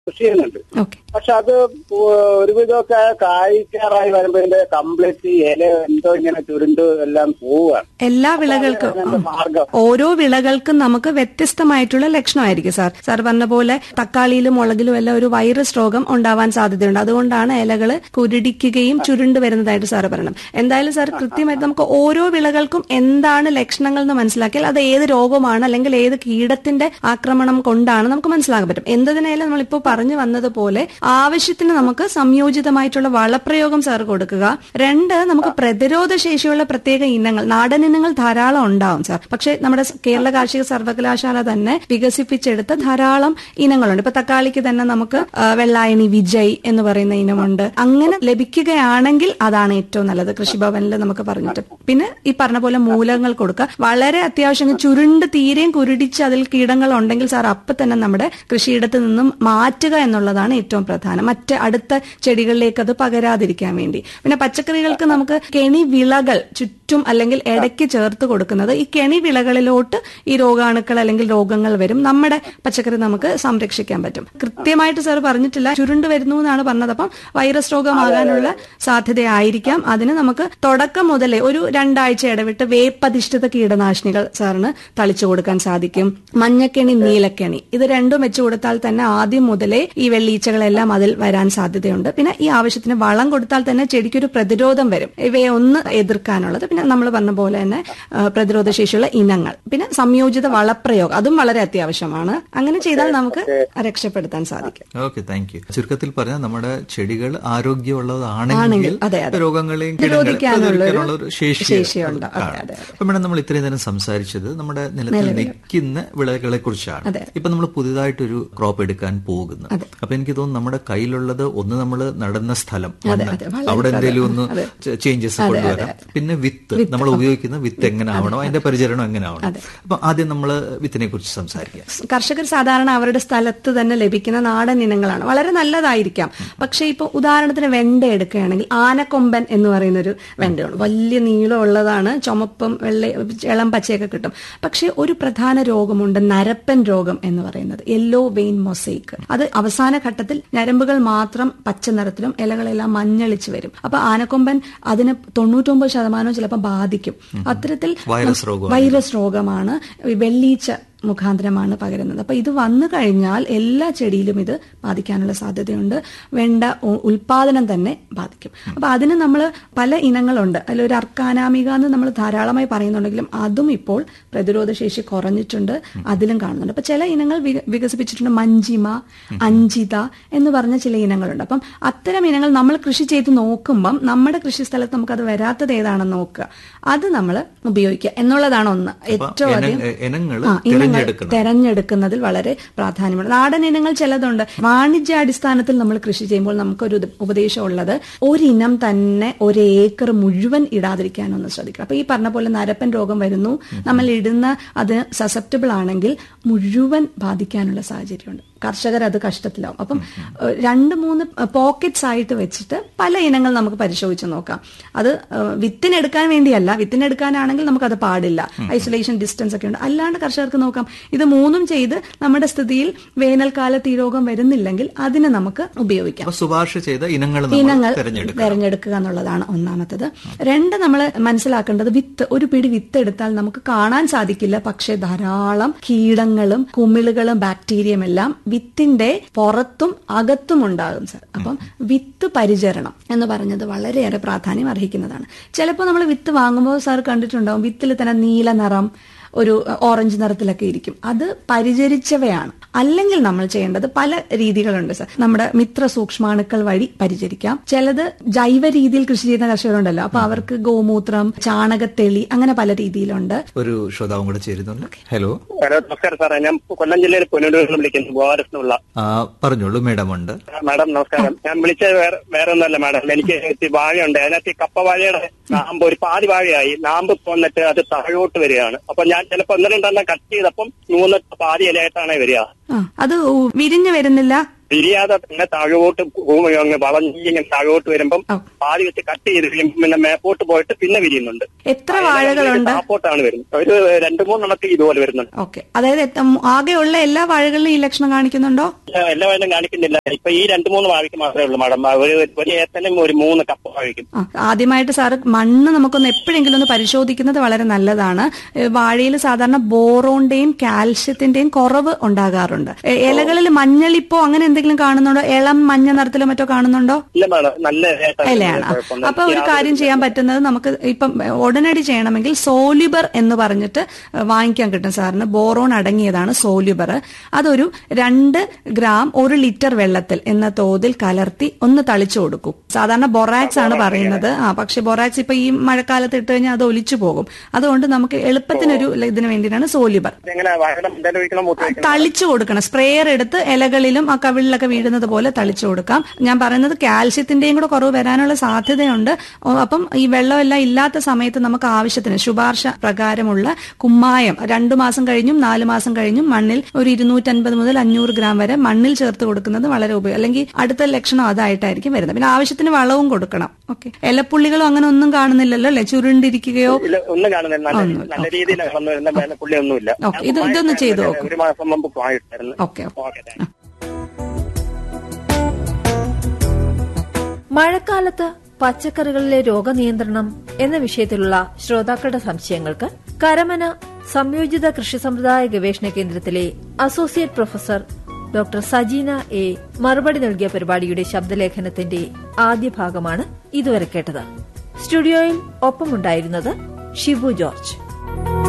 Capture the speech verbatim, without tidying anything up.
കൃഷി ചെയ്യുന്നുണ്ട്. പക്ഷെ അത് ഒരുവിധമൊക്കെ കായ്ക്കാറായി വരുമ്പോ ഇതിന്റെ കംപ്ലീറ്റ് ഇല എന്തോ ഇങ്ങനെ ചുരുണ്ട് എല്ലാം പോവുകയാണ്. എല്ലാ വിളകൾക്കും ഓരോ വിളകൾക്കും നമുക്ക് വ്യത്യസ്തമായിട്ടുള്ള ലക്ഷണമായിരിക്കും സാർ. സാർ പറഞ്ഞ പോലെ തക്കാളിയിലും മുളകിലും എല്ലാം ഒരു വൈറസ് രോഗം ഉണ്ടാവാൻ സാധ്യതയുണ്ട്. അതുകൊണ്ടാണ് ഇലകൾ കുരുടിക്കുകയും ചുരുണ്ട് വരുന്നതായിട്ട് സാർ പറയണം. എന്തായാലും സാർ കൃത്യമായിട്ട് നമുക്ക് ഓരോ വിളകൾക്കും എന്താണ് ലക്ഷണങ്ങൾ എന്ന് മനസ്സിലാക്കിയാൽ അത് ഏത് രോഗമാണ് അല്ലെങ്കിൽ ഏത് കീടത്തിന്റെ ആക്രമണം കൊണ്ടാണ് നമുക്ക് മനസ്സിലാക്കാൻ പറ്റും. എന്തിനായാലും നമ്മളിപ്പോ പറഞ്ഞു വന്നതുപോലെ ആവശ്യത്തിന് നമുക്ക് സംയോജിതമായിട്ടുള്ള വളപ്രയോഗം സാർ കൊടുക്കുക. രണ്ട്, നമുക്ക് പ്രതിരോധ ശേഷിയുള്ള പ്രത്യേക ഇനങ്ങൾ, നാടൻ ഇനങ്ങൾ ധാരാളം ഉണ്ടാവും സാർ. പക്ഷെ നമ്മുടെ കേരള കാർഷിക സർവകലാശാല തന്നെ വികസിപ്പിച്ചെടുത്ത ധാരാളം ഇനങ്ങളുണ്ട്. ഇപ്പൊ തക്കാളിക്ക് തന്നെ നമുക്ക് വെള്ളായണി വിജയ് എന്ന് പറയുന്ന ഇനമുണ്ട്. അങ്ങനെ ലഭിക്കുകയാണെങ്കിൽ അതാണ് ഏറ്റവും നല്ലത്, കൃഷിഭവനിൽ നമുക്ക് പറഞ്ഞിട്ട്. പിന്നെ ഈ പറഞ്ഞ പോലെ മൂലകങ്ങൾ കൊടുക്കുക. വളരെ അത്യാവശ്യം ചുരുണ്ട് തീരെയും കുരുടിച്ച് അതിൽ കീടങ്ങൾ ഉണ്ടെങ്കിൽ സാർ അപ്പൊ തന്നെ നമ്മുടെ കൃഷിയിടത്ത് നിന്നും മാറ്റുക എന്നുള്ളതാണ് ഏറ്റവും പ്രധാനം, മറ്റ് അടുത്ത ചെടികളിലേക്ക് അത് പകരാതിരിക്കാൻ വേണ്ടി. പിന്നെ പച്ചക്കറികൾക്ക് നമുക്ക് കെണി വിളകൾ ചുറ്റും അല്ലെങ്കിൽ ഇടയ്ക്ക് ചേർത്ത് കൊടുക്കുന്നത്, ഈ കെണി വിളകളിലോട്ട് ഈ രോഗാണുക്കൾ അല്ലെങ്കിൽ രോഗങ്ങൾ വരും, നമ്മുടെ പച്ചക്കറി നമുക്ക് സംരക്ഷിക്കാൻ പറ്റും. കൃത്യമായിട്ട് സാർ പറഞ്ഞിട്ടില്ല, ചുരുണ്ട് വരുന്നു എന്നാണ് പറഞ്ഞത്. അപ്പം വൈറസ് രോഗമാകാനുള്ള സാധ്യതയായിരിക്കാം. അതിന് നമുക്ക് തുടക്കം മുതലേ ഒരു രണ്ടാഴ്ച ഇടവിട്ട് വേപ്പധിഷ്ഠിത കീടനാശിനികൾ സാറിന് തളിച്ചു കൊടുക്കാൻ സാധിക്കും. മഞ്ഞക്കെണി, നീലക്കെണി ഇത് രണ്ടും വെച്ചു കൊടുത്താൽ തന്നെ ആദ്യം മുതലേ ഈ വെള്ളീച്ചകളെല്ലാം അതിൽ വരാൻ സാധ്യതയുണ്ട്. പിന്നെ ഈ ആവശ്യത്തിന് വളം കൊടുത്താൽ തന്നെ ചെടിക്കൊരു പ്രതിരോധം വരും, ഇവയെ ഒന്ന് എതിർക്കാനുള്ളത്. പിന്നെ നമ്മൾ പറഞ്ഞ പോലെ തന്നെ പ്രതിരോധ ശേഷിയുള്ള ഇനങ്ങൾ, പിന്നെ സംയോജിത വളപ്രയോഗം അതും വളരെ അത്യാവശ്യമാണ്. അങ്ങനെ ചെയ്താൽ നമുക്ക് രക്ഷപ്പെടുത്താൻ സാധിക്കും. Okay, thank you. ചുരുക്കത്തിൽ പറഞ്ഞാൽ നമ്മുടെ ചെടികൾ ആരോഗ്യമുള്ളതാണെങ്കിൽ രോഗങ്ങളെയും പ്രതിരോധിക്കാനുള്ള ഒരു ശേഷിയുണ്ട്. അപ്പൊ മേഡം, നമ്മൾ ഇത്രയും നേരം സംസാരിച്ചത് നമ്മുടെ നിലത്തിൽ നിൽക്കുന്ന വിളകളെ കുറിച്ചാണ്. ഇപ്പൊ നമ്മൾ പുതിയതായിട്ടൊരു ക്രോപ്പ് എടുക്കാൻ പോകുന്നു. അപ്പൊ എനിക്ക് തോന്നുന്നു നമ്മുടെ കയ്യിലുള്ളത് ഒന്ന് നമ്മൾ നടുന്ന സ്ഥലം, അവിടെ എന്തെങ്കിലും ഒന്ന് ചേഞ്ചസ് കൊണ്ടുവരാം. പിന്നെ വിത്ത്, നമ്മൾ ഉപയോഗിക്കുന്ന വിത്ത് എങ്ങനെ ആവണം, അതിന്റെ പരിചരണം എങ്ങനെ ആവണം. അപ്പൊ ആദ്യം നമ്മൾ വിത്തിനെ കുറിച്ച് സംസാരിക്കാം. കർഷകർ സാധാരണ അവരുടെ സ്ഥലത്ത് തന്നെ ലഭിക്കുന്ന നാടൻ ഇനങ്ങളാണ്, വളരെ നല്ലതായിരിക്കാം. പക്ഷെ ഇപ്പൊ ഉദാഹരണത്തിന് വെണ്ട എടുക്കുകയാണെങ്കിൽ ആനക്കൊമ്പൻ എന്ന് പറയുന്ന ഒരു വെണ്ടയാണ്, വലിയ നീളമുള്ളതാണ്, ചുമപ്പും വെള്ള ഇളം പച്ചയൊക്കെ കിട്ടും. പക്ഷെ ഒരു പ്രധാന രോഗമുണ്ട്, നരപ്പൻ രോഗം എന്ന് പറയുന്നത്, യെല്ലോ വെയിൻ മൊസൈക്ക്. അത് അവസാന ഘട്ടത്തിൽ ഞരമ്പുകൾ മാത്രം പച്ച നിറത്തിലും ഇലകളെല്ലാം മഞ്ഞളിച്ച് വരും. അപ്പൊ ആനക്കൊമ്പൻ അതിന് തൊണ്ണൂറ്റൊമ്പത് ശതമാനവും ചിലപ്പോൾ ബാധിക്കും. അത്തരത്തിൽ വൈറസ് രോഗമാണ്, വെള്ളീച്ച മുഖാന്തരമാണ് പകരുന്നത്. അപ്പൊ ഇത് വന്നു കഴിഞ്ഞാൽ എല്ലാ ചെടിയിലും ഇത് ബാധിക്കാനുള്ള സാധ്യതയുണ്ട്. വെണ്ട ഉൽപാദനം തന്നെ ബാധിക്കും. അപ്പൊ അതിന് നമ്മൾ പല ഇനങ്ങളുണ്ട്. അതിലൊരു അർക്കാനാമിക എന്ന് നമ്മൾ ധാരാളമായി പറയുന്നുണ്ടെങ്കിലും അതും ഇപ്പോൾ പ്രതിരോധ ശേഷി കുറഞ്ഞിട്ടുണ്ട്, അതിലും കാണുന്നുണ്ട്. അപ്പൊ ചില ഇനങ്ങൾ വികസിപ്പിച്ചിട്ടുണ്ട്, മഞ്ചിമ, അഞ്ചിത എന്ന് പറഞ്ഞ ചില ഇനങ്ങളുണ്ട്. അപ്പം അത്തരം ഇനങ്ങൾ നമ്മൾ കൃഷി ചെയ്ത് നോക്കുമ്പം നമ്മുടെ കൃഷി സ്ഥലത്ത് നമുക്ക് അത് വരാത്തത് ഏതാണെന്ന് നോക്കുക, അത് നമ്മൾ ഉപയോഗിക്കുക എന്നുള്ളതാണ് ഒന്ന്. ഏറ്റവും അധികം തെരഞ്ഞെടുക്കുന്നതിൽ വളരെ പ്രാധാന്യമാണ്. നാടൻ ഇനങ്ങൾ ചിലതുണ്ട്, വാണിജ്യാടിസ്ഥാനത്തിൽ നമ്മൾ കൃഷി ചെയ്യുമ്പോൾ നമുക്കൊരു ഉപദേശം ഉള്ളത്, ഒരിനം തന്നെ ഒരു ഏക്കർ മുഴുവൻ ഇടാതിരിക്കാനൊന്ന് ശ്രദ്ധിക്കണം. അപ്പൊ ഈ പറഞ്ഞ പോലെ നരപ്പൻ രോഗം വരുന്നു, നമ്മൾ ഇടുന്ന അത് സസെപ്റ്റബിൾ ആണെങ്കിൽ മുഴുവൻ ബാധിക്കാനുള്ള സാഹചര്യമുണ്ട്. കർഷകർ അത് കഷ്ടത്തിലാവും. അപ്പം രണ്ട് മൂന്ന് പോക്കറ്റ്സ് ആയിട്ട് വെച്ചിട്ട് പല ഇനങ്ങൾ നമുക്ക് പരിശോധിച്ച് നോക്കാം. അത് വിത്തിനെടുക്കാൻ വേണ്ടിയല്ല, വിത്തിനെടുക്കാനാണെങ്കിൽ നമുക്കത് പാടില്ല, ഐസൊലേഷൻ ഡിസ്റ്റൻസ് ഒക്കെ ഉണ്ട്. അല്ലാണ്ട് കർഷകർക്ക് നോക്കാം, ഇത് മൂന്നും ചെയ്ത് നമ്മുടെ സ്ഥിതിയിൽ വേനൽക്കാലത്ത് ഈ രോഗം വരുന്നില്ലെങ്കിൽ അതിന് നമുക്ക് ഉപയോഗിക്കാം. ശുപാർശ ചെയ്ത ഇനങ്ങൾ ഇനങ്ങൾ തിരഞ്ഞെടുക്കുക എന്നുള്ളതാണ് ഒന്നാമത്തത്. രണ്ട്, നമ്മൾ മനസ്സിലാക്കേണ്ടത്, വിത്ത് ഒരു പിടി വിത്ത് എടുത്താൽ നമുക്ക് കാണാൻ സാധിക്കില്ല, പക്ഷെ ധാരാളം കീടങ്ങളും കുമിളുകളും ബാക്ടീരിയയും എല്ലാം വിത്തിന്റെ പുറത്തും അകത്തും ഉണ്ടാകും സാർ. അപ്പം വിത്ത് പരിചരണം എന്ന് പറഞ്ഞത് വളരെയേറെ പ്രാധാന്യം അർഹിക്കുന്നതാണ്. ചിലപ്പോൾ നമ്മൾ വിത്ത് വാങ്ങുമ്പോൾ സാർ കണ്ടിട്ടുണ്ടാവും, വിത്തിൽ തന്നെ നീല നിറം, ഒരു ഓറഞ്ച് നിറത്തിലൊക്കെ ഇരിക്കും. അത് പരിചരിച്ചവയാണ്. അല്ലെങ്കിൽ നമ്മൾ ചെയ്യേണ്ടത് പല രീതികളുണ്ട് സാർ. നമ്മുടെ മിത്ര സൂക്ഷ്മാണുക്കൾ വഴി പരിചരിക്കാം. ചിലത് ജൈവ രീതിയിൽ കൃഷി ചെയ്യുന്ന കർഷകരുണ്ടല്ലോ, അപ്പൊ അവർക്ക് ഗോമൂത്രം, ചാണകത്തെളി, അങ്ങനെ പല രീതിയിലുണ്ട്. ഒരു ശ്രോതാവും കൂടെ ചേരുന്നുണ്ട്. ഹലോ ഹലോ നമസ്കാരം സാറേ, ഞാൻ കൊല്ലം ജില്ലയിൽ പുനലൂരിൽ വിളിക്കുന്നു, ഗോവാരസ്നുള്ള. പറഞ്ഞോളൂ മേഡം. ഉണ്ട് മാഡം നമസ്കാരം. ഞാൻ വിളിച്ചത് വേറെ വേറെ ഒന്നല്ല മാഡം, എനിക്ക് വാഴയുണ്ട്, അതിനകത്ത് ഈ കപ്പ വാഴയുടെ നാമ്പ് ഒരു പാതി വാഴയായി, നാമ്പ് പോന്നിട്ട് അത് താഴോട്ട് വരികയാണ്. അപ്പൊ ഞാൻ ചിലപ്പോ ഒന്ന് രണ്ടെണ്ണം കട്ട് ചെയ്തപ്പം മൂന്ന് പാതി ഇലയായിട്ടാണ് വരിക. അത് വിരിഞ്ഞു വരുന്നില്ല, വിരിയാതെ തന്നെ താഴോട്ട് ഭൂമി അങ്ങ് വളഞ്ഞിങ്ങനെ താഴോട്ട് വരുമ്പം പാതി വെച്ച് കട്ട് ചെയ്ത് പിന്നെ മേപ്പോട്ട് പോയിട്ട് പിന്നെ വിരിയുന്നുണ്ട്. എത്ര വാഴകളുണ്ട്? താപ്പോട്ടാണ് വരുന്നത്. ഒരു രണ്ടു മൂന്നെണ്ണത്തിൽ ഇതുപോലെ വരുന്നുണ്ട്. ഓക്കെ, അതായത് ആകെയുള്ള എല്ലാ വാഴകളിലും ഈ ലക്ഷണം കാണിക്കുന്നുണ്ടോ? എല്ലാ വാഴയും കാണിക്കുന്നില്ല. ഇപ്പൊ ഈ രണ്ടു മൂന്ന് വാഴയ്ക്ക് മാത്രമേ ഉള്ളൂ മാഡം. ഒരു ഒരു ഏത്തനും ഒരു മൂന്ന് കപ്പ വാഴയ്ക്കും. ആദ്യമായിട്ട് സാറ് മണ്ണ് നമുക്കൊന്ന് എപ്പോഴെങ്കിലും ഒന്ന് പരിശോധിക്കുന്നത് വളരെ നല്ലതാണ്. വാഴയിൽ സാധാരണ ബോറോണിന്റെയും കാൽഷ്യത്തിന്റെയും കുറവ് ഉണ്ടാകാറുണ്ട്. ഇലകളിൽ മഞ്ഞളിപ്പോ അങ്ങനെ എന്തെങ്കിലും കാണുന്നുണ്ടോ? ഇളം മഞ്ഞ നിറത്തിലോ മറ്റോ കാണുന്നുണ്ടോ? നല്ല ഇലയാണ്. അപ്പൊ ഒരു കാര്യം ചെയ്യാൻ പറ്റുന്നത്, നമുക്ക് ഇപ്പം ഉടനടി ചെയ്യണമെങ്കിൽ സോല്യുബർ എന്ന് പറഞ്ഞിട്ട് വാങ്ങിക്കാൻ കിട്ടും സാറിന്. ബോറോൺ അടങ്ങിയതാണ് സോല്യുബർ. അതൊരു രണ്ട് ഗ്രാം ഒരു ലിറ്റർ വെള്ളത്തിൽ എന്ന തോതിൽ കലർത്തി ഒന്ന് തളിച്ചു കൊടുക്കും. സാധാരണ ബൊറാക്സ് ആണ് പറയുന്നത്. ആ പക്ഷെ ബൊറാക്സ് ഇപ്പൊ ഈ മഴക്കാലത്ത് ഇട്ട് കഴിഞ്ഞാൽ അത് ഒലിച്ചു പോകും. അതുകൊണ്ട് നമുക്ക് എളുപ്പത്തിനൊരു ഇതിന് വേണ്ടിയിട്ടാണ് സോല്യുബർ. തളിച്ചു കൊടുക്കണം. സ്പ്രേയർ എടുത്ത് ഇലകളിലും ആ കവിളിലൊക്കെ വീഴുന്നത് പോലെ തളിച്ചു കൊടുക്കാം. ഞാൻ പറയുന്നത് കാൽഷ്യത്തിന്റെയും കൂടെ കുറവ് വരാനുള്ള സാധ്യതയുണ്ട്. അപ്പം ഈ വെള്ളമെല്ലാം ഇല്ലാത്ത സമയത്ത് നമുക്ക് ആവശ്യത്തിന് ശുപാർശ പ്രകാരമുള്ള കുമ്മായം രണ്ടു മാസം കഴിഞ്ഞും നാല് മാസം കഴിഞ്ഞും മണ്ണിൽ ഒരു ഇരുന്നൂറ്റൻപത് മുതൽ അഞ്ഞൂറ് ഗ്രാം വരെ മണ്ണിൽ ചേർത്ത് കൊടുക്കുന്നത് വളരെ ഉപയോഗം. അല്ലെങ്കിൽ അടുത്ത ലക്ഷണം അതായിട്ടായിരിക്കും വരുന്നത്. പിന്നെ ആവശ്യത്തിന് വളവും കൊടുക്കണം. ഓക്കെ, ഇലപ്പുള്ളികളും അങ്ങനെ ഒന്നും കാണുന്നില്ലല്ലോ അല്ലെ? ചുരുണ്ടിരിക്കുകയോ ഒന്നും കാണുന്നില്ല. നല്ല രീതിയിൽ പുള്ളിയൊന്നുമില്ല. ഇത് ഇതൊന്ന് ചെയ്തു നോക്കും. ഒരു മാസം മുമ്പ് ഓക്കെ. മഴക്കാലത്ത് പച്ചക്കറികളിലെ രോഗനിയന്ത്രണം എന്ന വിഷയത്തിലുള്ള ശ്രോതാക്കളുടെ സംശയങ്ങൾക്ക് കരമന സംയോജിത കൃഷി സമ്പ്രദായ ഗവേഷണ കേന്ദ്രത്തിലെ associate professor doctor Sajina A മറുപടി നൽകിയ പരിപാടിയുടെ ശബ്ദലേഖനത്തിന്റെ ആദ്യ ഭാഗമാണ് ഇതുവരെ കേട്ടത്. സ്റ്റുഡിയോയിൽ ഒപ്പമുണ്ടായിരുന്നത് ഷിബു ജോർജ്.